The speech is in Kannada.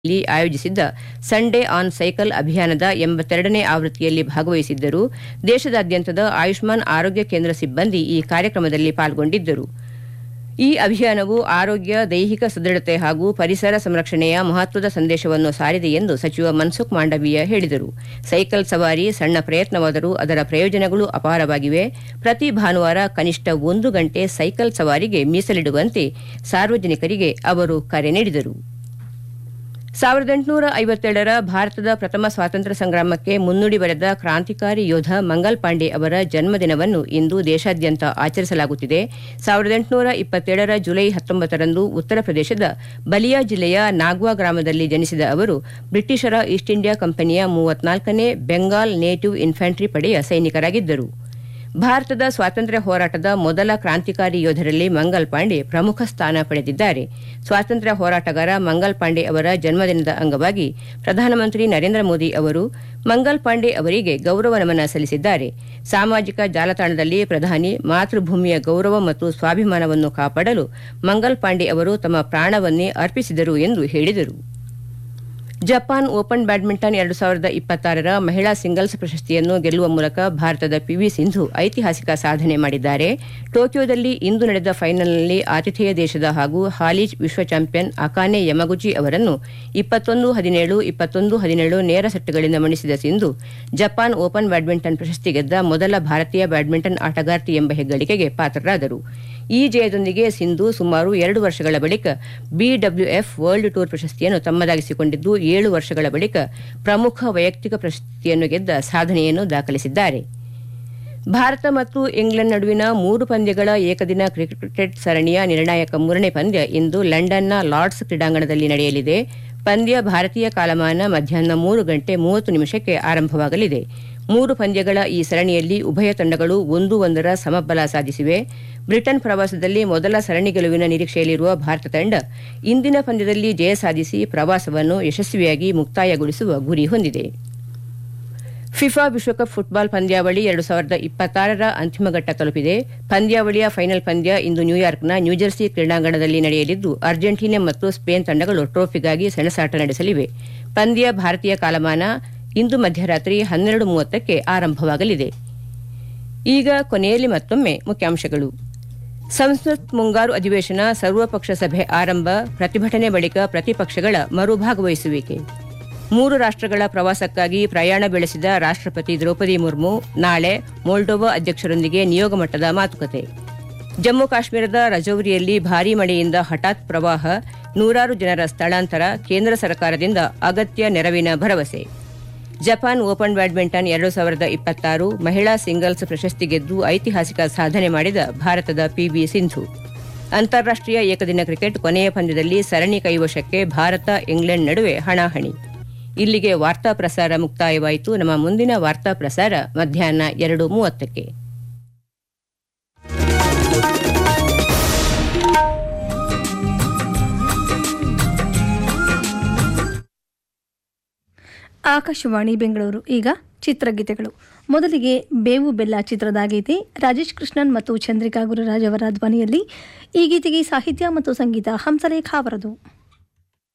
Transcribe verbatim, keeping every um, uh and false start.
ಲಿ ಆಯೋಜಿಸಿದ್ದ ಸಂಡೇ ಆನ್ ಸೈಕಲ್ ಅಭಿಯಾನದ ಎಂಬತ್ತೆರಡನೇ ಆವೃತ್ತಿಯಲ್ಲಿ ಭಾಗವಹಿಸಿದ್ದರು. ದೇಶದಾದ್ಯಂತದ ಆಯುಷ್ಮಾನ್ ಆರೋಗ್ಯ ಕೇಂದ್ರ ಸಿಬ್ಬಂದಿ ಈ ಕಾರ್ಯಕ್ರಮದಲ್ಲಿ ಪಾಲ್ಗೊಂಡಿದ್ದರು. ಈ ಅಭಿಯಾನವು ಆರೋಗ್ಯ, ದೈಹಿಕ ಸದೃಢತೆ ಹಾಗೂ ಪರಿಸರ ಸಂರಕ್ಷಣೆಯ ಮಹತ್ವದ ಸಂದೇಶವನ್ನು ಸಾರಿದೆ ಎಂದು ಸಚಿವ ಮನ್ಸುಖ್ ಮಾಂಡವೀಯ ಹೇಳಿದರು. ಸೈಕಲ್ ಸವಾರಿ ಸಣ್ಣ ಪ್ರಯತ್ನವಾದರೂ ಅದರ ಪ್ರಯೋಜನಗಳು ಅಪಾರವಾಗಿವೆ. ಪ್ರತಿ ಭಾನುವಾರ ಕನಿಷ್ಠ ಒಂದು ಗಂಟೆ ಸೈಕಲ್ ಸವಾರಿಗೆ ಮೀಸಲಿಡುವಂತೆ ಸಾರ್ವಜನಿಕರಿಗೆ ಅವರು ಕರೆ ನೀಡಿದರು. ಸಾವಿರದ ಎಂಟುನೂರ ಐವತ್ತೇಳರ ಭಾರತದ ಪ್ರಥಮ ಸ್ವಾತಂತ್ರ್ಯ ಸಂಗ್ರಾಮಕ್ಕೆ ಮುನ್ನುಡಿ ಬರೆದ ಕ್ರಾಂತಿಕಾರಿ ಯೋಧ ಮಂಗಲ್ ಪಾಂಡೆ ಅವರ ಜನ್ಮದಿನವನ್ನು ಇಂದು ದೇಶಾದ್ಯಂತ ಆಚರಿಸಲಾಗುತ್ತಿದೆ. ಸಾವಿರದ ಎಂಟುನೂರ ಇಪ್ಪತ್ತೇಳರ ಜುಲೈ ಹತ್ತೊಂಬತ್ತರಂದು ಉತ್ತರ ಪ್ರದೇಶದ ಬಲಿಯಾ ಜಿಲ್ಲೆಯ ನಾಗ್ವಾ ಗ್ರಾಮದಲ್ಲಿ ಜನಿಸಿದ ಅವರು ಬ್ರಿಟಿಷರ ಈಸ್ಟ್ ಇಂಡಿಯಾ ಕಂಪನಿಯ ಮೂವತ್ನಾಲ್ಕನೇ ಬೆಂಗಾಲ್ ನೇಟಿವ್ ಇನ್ಫ್ಯಾಂಟ್ರಿ ಪಡೆಯ ಸೈನಿಕರಾಗಿದ್ದರು. ಭಾರತದ ಸ್ವಾತಂತ್ರ್ಯ ಹೋರಾಟದ ಮೊದಲ ಕ್ರಾಂತಿಕಾರಿ ಯೋಧರಲ್ಲಿ ಮಂಗಲ್ ಪಾಂಡೆ ಪ್ರಮುಖ ಸ್ಥಾನ ಪಡೆದಿದ್ದಾರೆ. ಸ್ವಾತಂತ್ರ್ಯ ಹೋರಾಟಗಾರ ಮಂಗಲ್ ಪಾಂಡೆ ಅವರ ಜನ್ಮದಿನದ ಅಂಗವಾಗಿ ಪ್ರಧಾನಮಂತ್ರಿ ನರೇಂದ್ರ ಮೋದಿ ಅವರು ಮಂಗಲ್ ಪಾಂಡೆ ಅವರಿಗೆ ಗೌರವ ನಮನ ಸಲ್ಲಿಸಿದ್ದಾರೆ. ಸಾಮಾಜಿಕ ಜಾಲತಾಣದಲ್ಲಿ ಪ್ರಧಾನಿ ಮಾತೃಭೂಮಿಯ ಗೌರವ ಮತ್ತು ಸ್ವಾಭಿಮಾನವನ್ನು ಕಾಪಾಡಲು ಮಂಗಲ್ ಪಾಂಡೆ ಅವರು ತಮ್ಮ ಪ್ರಾಣವನ್ನೇ ಅರ್ಪಿಸಿದರು ಎಂದು ಹೇಳಿದರು. ಜಪಾನ್ ಓಪನ್ ಬ್ಯಾಡ್ಮಿಂಟನ್ ಎರಡು ಸಾವಿರದ ಇಪ್ಪತ್ತಾರರ ಮಹಿಳಾ ಸಿಂಗಲ್ಸ್ ಪ್ರಶಸ್ತಿಯನ್ನು ಗೆಲ್ಲುವ ಮೂಲಕ ಭಾರತದ ಪಿವಿ ಸಿಂಧು ಐತಿಹಾಸಿಕ ಸಾಧನೆ ಮಾಡಿದ್ದಾರೆ. ಟೋಕಿಯೋದಲ್ಲಿ ಇಂದು ನಡೆದ ಫೈನಲ್ನಲ್ಲಿ ಆತಿಥೇಯ ದೇಶದ ಹಾಗೂ ಹಾಲಿ ವಿಶ್ವ ಚಾಂಪಿಯನ್ ಅಕಾನೆ ಯಮಗುಚಿ ಅವರನ್ನು ಇಪ್ಪತ್ತೊಂದು ಹದಿನೇಳು ಇಪ್ಪತ್ತೊಂದು ಹದಿನೇಳು ನೇರ ಸೆಟ್ಗಳಿಂದ ಮಣಿಸಿದ ಸಿಂಧು ಜಪಾನ್ ಓಪನ್ ಬ್ಯಾಡ್ಮಿಂಟನ್ ಪ್ರಶಸ್ತಿ ಗೆದ್ದ ಮೊದಲ ಭಾರತೀಯ ಬ್ಯಾಡ್ಮಿಂಟನ್ ಆಟಗಾರ್ತಿ ಎಂಬ ಹೆಗ್ಗಳಿಕೆಗೆ ಪಾತ್ರರಾದರು. ಈ ಜಯದೊಂದಿಗೆ ಸಿಂಧು ಸುಮಾರು ಎರಡು ವರ್ಷಗಳ ಬಳಿಕ ಬಿಡಬ್ಲ್ಯೂಎಫ್ ವರ್ಲ್ಡ್ ಟೂರ್ ಪ್ರಶಸ್ತಿಯನ್ನು ತಮ್ಮದಾಗಿಸಿಕೊಂಡಿದ್ದು ಏಳು ವರ್ಷಗಳ ಬಳಿಕ ಪ್ರಮುಖ ವೈಯಕ್ತಿಕ ಪ್ರಶಸ್ತಿಯನ್ನು ಗೆದ್ದ ಸಾಧನೆಯನ್ನು ದಾಖಲಿಸಿದ್ದಾರೆ. ಭಾರತ ಮತ್ತು ಇಂಗ್ಲೆಂಡ್ ನಡುವಿನ ಮೂರು ಪಂದ್ಯಗಳ ಏಕದಿನ ಕ್ರಿಕೆಟ್ ಸರಣಿಯ ನಿರ್ಣಾಯಕ ಮೂರನೇ ಪಂದ್ಯ ಇಂದು ಲಂಡನ್ನ ಲಾರ್ಡ್ಸ್ ಕ್ರೀಡಾಂಗಣದಲ್ಲಿ ನಡೆಯಲಿದೆ. ಪಂದ್ಯ ಭಾರತೀಯ ಕಾಲಮಾನ ಮಧ್ಯಾಹ್ನ ಮೂರು ಗಂಟೆ ಮೂವತ್ತು ನಿಮಿಷಕ್ಕೆ ಆರಂಭವಾಗಲಿದೆ. ಮೂರು ಪಂದ್ಯಗಳ ಈ ಸರಣಿಯಲ್ಲಿ ಉಭಯ ತಂಡಗಳು ಒಂದು ಒಂದರ ಸಮಬಲ ಸಾಧಿಸಿವೆ. ಬ್ರಿಟನ್ ಪ್ರವಾಸದಲ್ಲಿ ಮೊದಲ ಸರಣಿ ಗೆಲುವಿನ ನಿರೀಕ್ಷೆಯಲ್ಲಿರುವ ಭಾರತ ತಂಡ ಇಂದಿನ ಪಂದ್ಯದಲ್ಲಿ ಜಯ ಸಾಧಿಸಿ ಪ್ರವಾಸವನ್ನು ಯಶಸ್ವಿಯಾಗಿ ಮುಕ್ತಾಯಗೊಳಿಸುವ ಗುರಿ ಹೊಂದಿದೆ. ಫಿಫಾ ವಿಶ್ವಕಪ್ ಫುಟ್ಬಾಲ್ ಪಂದ್ಯಾವಳಿ ಎರಡು ಸಾವಿರದ ಇಪ್ಪತ್ತಾರರ ಅಂತಿಮ ಘಟ್ಟ ತಲುಪಿದೆ. ಪಂದ್ಯಾವಳಿಯ ಫೈನಲ್ ಪಂದ್ಯ ಇಂದು ನ್ಯೂಯಾರ್ಕ್ನ ನ್ಯೂಜೆರ್ಸಿ ಕ್ರೀಡಾಂಗಣದಲ್ಲಿ ನಡೆಯಲಿದ್ದು ಅರ್ಜೆಂಟೀನಾ ಮತ್ತು ಸ್ಪೇನ್ ತಂಡಗಳು ಟ್ರೋಫಿಗಾಗಿ ಸೆಣಸಾಟ ನಡೆಸಲಿವೆ. ಪಂದ್ಯ ಭಾರತೀಯ ಕಾಲಮಾನ ಇಂದು ಮಧ್ಯರಾತ್ರಿ ಹನ್ನೆರಡು ಮೂವತ್ತಕ್ಕೆ ಆರಂಭವಾಗಲಿದೆ. ಈಗ ಕೊನೆಯಲ್ಲಿ ಮತ್ತೊಮ್ಮೆ ಮುಖ್ಯಾಂಶಗಳು. ಸಂಸತ್ ಮುಂಗಾರು ಅಧಿವೇಶನ, ಸರ್ವಪಕ್ಷ ಸಭೆ ಆರಂಭ, ಪ್ರತಿಭಟನೆ ಬಳಿಕ ಪ್ರತಿಪಕ್ಷಗಳ ಮರುಭಾಗವಹಿಸುವಿಕೆ. ಮೂರು ರಾಷ್ಟ್ರಗಳ ಪ್ರವಾಸಕ್ಕಾಗಿ ಪ್ರಯಾಣ ಬೆಳೆಸಿದ ರಾಷ್ಟ್ರಪತಿ ದ್ರೌಪದಿ ಮುರ್ಮು ನಾಳೆ ಮೊಲ್ಡೋವಾ ಅಧ್ಯಕ್ಷರೊಂದಿಗೆ ನಿಯೋಗ ಮಟ್ಟದ ಮಾತುಕತೆ. ಜಮ್ಮು ಕಾಶ್ಮೀರದ ರಜೌರಿಯಲ್ಲಿ ಭಾರೀ ಮಳೆಯಿಂದ ಹಠಾತ್ ಪ್ರವಾಹ, ನೂರಾರು ಜನರ ಸ್ಥಳಾಂತರ, ಕೇಂದ್ರ ಸರ್ಕಾರದಿಂದ ಅಗತ್ಯ ನೆರವಿನ ಭರವಸೆ. ಜಪಾನ್ ಓಪನ್ ಬ್ಯಾಡ್ಮಿಂಟನ್ ಎರಡು ಸಾವಿರದ ಇಪ್ಪತ್ತಾರು ಮಹಿಳಾ ಸಿಂಗಲ್ಸ್ ಪ್ರಶಸ್ತಿ ಗೆದ್ದು ಐತಿಹಾಸಿಕ ಸಾಧನೆ ಮಾಡಿದ ಭಾರತದ ಪಿವಿ ಸಿಂಧು. ಅಂತಾರಾಷ್ಟೀಯ ಏಕದಿನ ಕ್ರಿಕೆಟ್ ಕೊನೆಯ ಪಂದ್ಯದಲ್ಲಿ ಸರಣಿ ಕೈವಶಕ್ಕೆ ಭಾರತ ಇಂಗ್ಲೆಂಡ್ ನಡುವೆ ಹಣಾಹಣಿ. ಇಲ್ಲಿಗೆ ವಾರ್ತಾ ಪ್ರಸಾರ ಮುಕ್ತಾಯವಾಯಿತು. ನಮ್ಮ ಮುಂದಿನ ವಾರ್ತಾ ಪ್ರಸಾರ ಮಧ್ಯಾಹ್ನ ಎರಡು ಮೂವತ್ತಕ್ಕೆ. ಆಕಾಶವಾಣಿ ಬೆಂಗಳೂರು. ಈಗ ಚಿತ್ರಗೀತೆಗಳು. ಮೊದಲಿಗೆ ಬೇವು ಬೆಲ್ಲ ಚಿತ್ರದ ಗೀತೆ, ರಾಜೇಶ್ ಕೃಷ್ಣನ್ ಮತ್ತು ಚಂದ್ರಿಕಾ ಗುರುರಾಜ್ ಅವರ ಧ್ವನಿಯಲ್ಲಿ. ಈ ಗೀತೆಗೆ ಸಾಹಿತ್ಯ ಮತ್ತು ಸಂಗೀತ ಹಂಸಲೇಖ ಅವರದು.